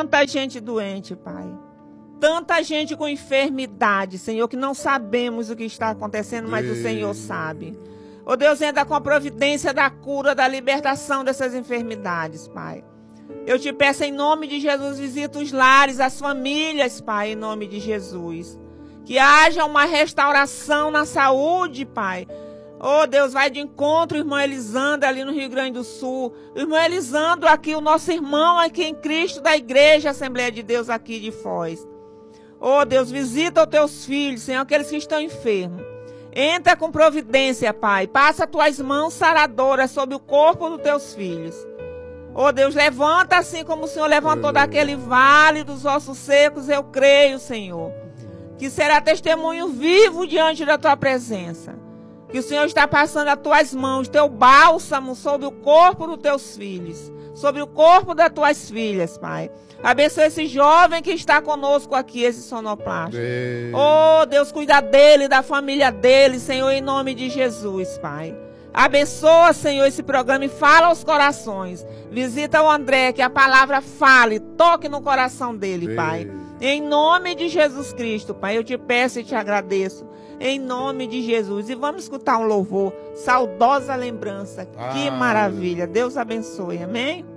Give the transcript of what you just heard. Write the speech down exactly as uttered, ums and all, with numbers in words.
tanta gente doente, Pai. Tanta gente com enfermidade, Senhor, que não sabemos o que está acontecendo, mas o Senhor sabe. Ó Deus, entra com a providência da cura, da libertação dessas enfermidades, Pai. Eu te peço em nome de Jesus, visita os lares, as famílias, Pai, em nome de Jesus. Que haja uma restauração na saúde, Pai. Oh, Deus, vai de encontro, irmão Elisandro, ali no Rio Grande do Sul. Irmão Elisandro, aqui, o nosso irmão aqui em Cristo, da Igreja Assembleia de Deus aqui de Foz. Oh, Deus, visita os teus filhos, Senhor, aqueles que estão enfermos. Entra com providência, Pai. Passa as tuas mãos saradoras sobre o corpo dos teus filhos. Oh, Deus, levanta assim como o Senhor levantou daquele vale dos ossos secos, eu creio, Senhor. Que será testemunho vivo diante da tua presença. Que o Senhor está passando as tuas mãos, teu bálsamo sobre o corpo dos teus filhos, sobre o corpo das tuas filhas, Pai. Abençoa esse jovem que está conosco aqui, esse sonoplasta. Oh, Deus, cuida dele, da família dele, Senhor, em nome de Jesus, Pai. Abençoa, Senhor, esse programa e fala aos corações. Visita o André, que a palavra fale, toque no coração dele, Pai. Em nome de Jesus Cristo, Pai, eu te peço e te agradeço. Em nome de Jesus. E vamos escutar um louvor. Saudosa lembrança. Ah, que maravilha. Deus abençoe. Amém?